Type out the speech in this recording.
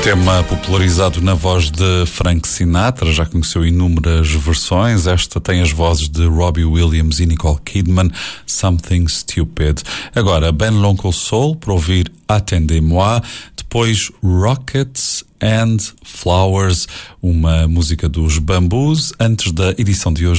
Tema popularizado na voz de Frank Sinatra, já conheceu inúmeras versões. Esta tem as vozes de Robbie Williams e Nicole Kidman, Something Stupid. Agora, Ben L'Oncle Soul, para ouvir Attendez-moi. Depois, Rockets and Flowers, uma música dos Bamboos, antes da edição de hoje